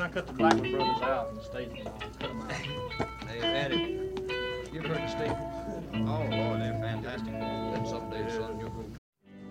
I cut the Clackman brothers out and stayed and cut them out. Hey, Eddie, you've heard of Staples? Oh, Lord, they're fantastic. Then someday, son, you'll go